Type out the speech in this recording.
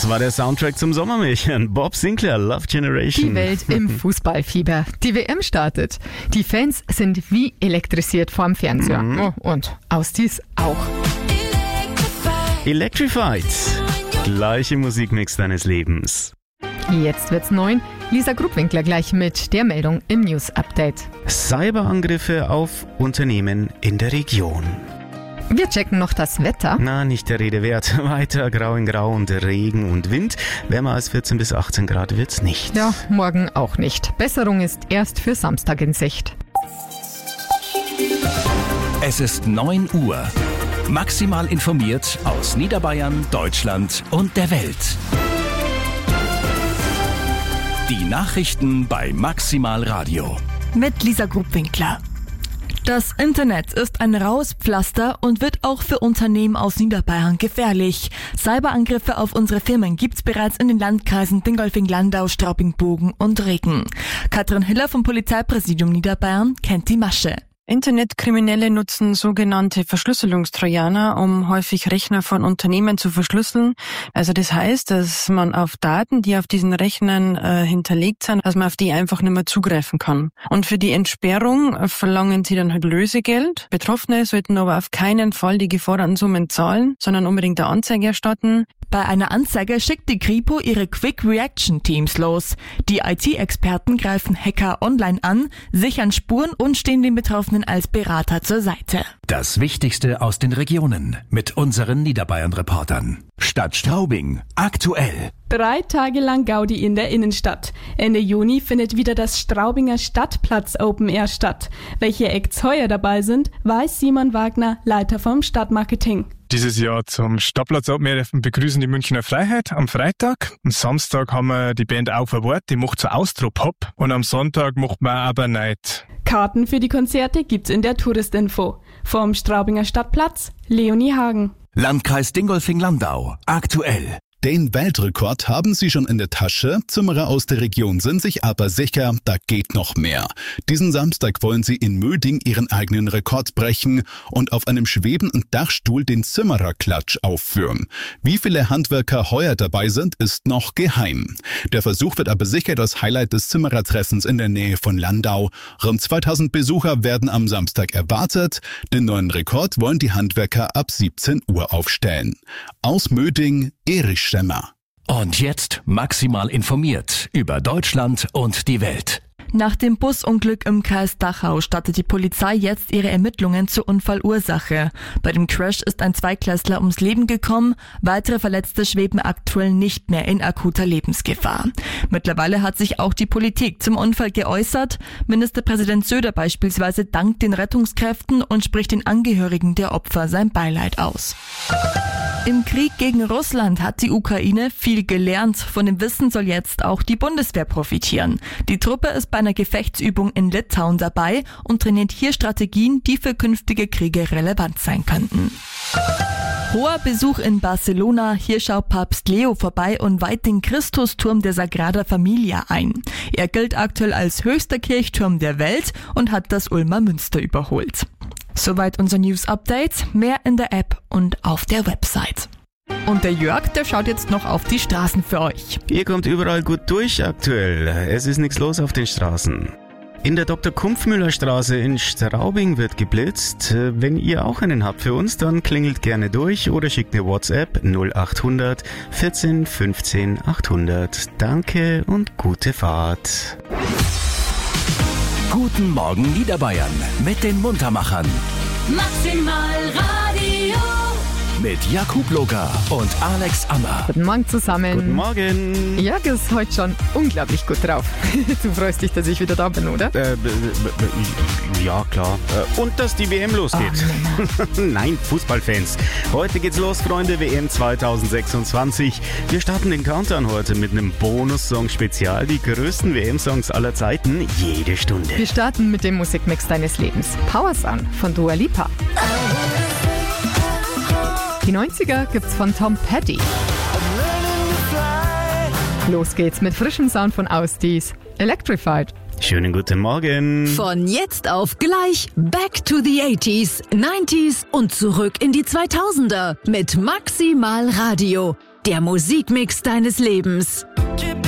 Das war der Soundtrack zum Sommermärchen. Bob Sinclair, Love Generation. Die Welt im Fußballfieber. Die WM startet. Die Fans sind wie elektrisiert vorm Fernseher. Oh, und Ausdies auch. Electrified. Gleiche Musikmix deines Lebens. Jetzt wird's 9. Lisa Grubwinkler gleich mit der Meldung im News Update. Cyberangriffe auf Unternehmen in der Region. Wir checken noch das Wetter. Na, nicht der Rede wert. Weiter grau in grau und Regen und Wind. Wärmer als 14 bis 18 Grad wird's nicht. Ja, morgen auch nicht. Besserung ist erst für Samstag in Sicht. Es ist 9 Uhr. Maximal informiert aus Niederbayern, Deutschland und der Welt. Die Nachrichten bei Maximal Radio. Mit Lisa Grubwinkler. Das Internet ist ein raues Pflaster und wird auch für Unternehmen aus Niederbayern gefährlich. Cyberangriffe auf unsere Firmen gibt's bereits in den Landkreisen Dingolfing-Landau, Straubing-Bogen und Regen. Katrin Hiller vom Polizeipräsidium Niederbayern kennt die Masche. Internetkriminelle nutzen sogenannte Verschlüsselungstrojaner, um häufig Rechner von Unternehmen zu verschlüsseln. Also das heißt, dass man auf Daten, die auf diesen Rechnern hinterlegt sind, dass man auf die einfach nicht mehr zugreifen kann. Und für die Entsperrung verlangen sie dann halt Lösegeld. Betroffene sollten aber auf keinen Fall die geforderten Summen zahlen, sondern unbedingt eine Anzeige erstatten. Bei einer Anzeige schickt die Kripo ihre Quick Reaction Teams los. Die IT-Experten greifen Hacker online an, sichern Spuren und stehen den Betroffenen als Berater zur Seite. Das Wichtigste aus den Regionen mit unseren Niederbayern-Reportern. Stadt Straubing, aktuell. 3 Tage lang Gaudi in der Innenstadt. Ende Juni findet wieder das Straubinger Stadtplatz Open Air statt. Welche Acts heuer dabei sind, weiß Simon Wagner, Leiter vom Stadtmarketing. Dieses Jahr zum Stadtplatz Open Air begrüßen die Münchner Freiheit am Freitag. Am Samstag haben wir die Band Auf ein Wort, die macht so Austro-Pop. Und am Sonntag macht man aber Night. Karten für die Konzerte gibt's in der Touristinfo. Vom Straubinger Stadtplatz, Leonie Hagen. Landkreis Dingolfing-Landau, aktuell. Den Weltrekord haben sie schon in der Tasche. Zimmerer aus der Region sind sich aber sicher, da geht noch mehr. Diesen Samstag wollen sie in Möding ihren eigenen Rekord brechen und auf einem schwebenden Dachstuhl den Zimmererklatsch aufführen. Wie viele Handwerker heuer dabei sind, ist noch geheim. Der Versuch wird aber sicher das Highlight des Zimmerertreffens in der Nähe von Landau. Rund 2000 Besucher werden am Samstag erwartet. Den neuen Rekord wollen die Handwerker ab 17 Uhr aufstellen. Aus Möding, Erich Schemmer. Und jetzt maximal informiert über Deutschland und die Welt. Nach dem Busunglück im Kreis Dachau startet die Polizei jetzt ihre Ermittlungen zur Unfallursache. Bei dem Crash ist ein Zweiklässler ums Leben gekommen. Weitere Verletzte schweben aktuell nicht mehr in akuter Lebensgefahr. Mittlerweile hat sich auch die Politik zum Unfall geäußert. Ministerpräsident Söder beispielsweise dankt den Rettungskräften und spricht den Angehörigen der Opfer sein Beileid aus. Im Krieg gegen Russland hat die Ukraine viel gelernt. Von dem Wissen soll jetzt auch die Bundeswehr profitieren. Die Truppe ist bei einer Gefechtsübung in Litauen dabei und trainiert hier Strategien, die für künftige Kriege relevant sein könnten. Hoher Besuch in Barcelona. Hier schaut Papst Leo vorbei und weiht den Christusturm der Sagrada Familia ein. Er gilt aktuell als höchster Kirchturm der Welt und hat das Ulmer Münster überholt. Soweit unser News-Update. Mehr in der App und auf der Website. Und der Jörg, der schaut jetzt noch auf die Straßen für euch. Ihr kommt überall gut durch aktuell. Es ist nichts los auf den Straßen. In der Dr.Kumpfmüller-Straße in Straubing wird geblitzt. Wenn ihr auch einen habt für uns, dann klingelt gerne durch oder schickt eine WhatsApp 0800 14 15 800. Danke und gute Fahrt. Guten Morgen Niederbayern mit den Muntermachern. Maximal Radio. Mit Jakub Loga und Alex Ammer. Guten Morgen zusammen. Guten Morgen. Jörg ist heute schon unglaublich gut drauf. Du freust dich, dass ich wieder da bin, oder? Ja, klar. Und dass die WM losgeht. Nein, Fußballfans. Heute geht's los, Freunde, WM 2026. Wir starten den Countdown heute mit einem Bonus-Song-Spezial. Die größten WM-Songs aller Zeiten, jede Stunde. Wir starten mit dem Musikmix deines Lebens. Power Sun von Dua Lipa. Die 90er gibt's von Tom Petty. Los geht's mit frischem Sound von Ausdies. Electrified. Schönen guten Morgen. Von jetzt auf gleich Back to the 80s, 90s und zurück in die 2000er mit Maximal Radio. der Musikmix deines Lebens.